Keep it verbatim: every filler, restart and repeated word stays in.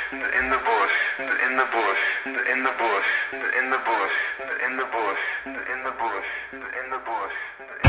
in the bush, in the bush, in the bush, in the bush, in the bush, in the bush, in the bush, in the bush.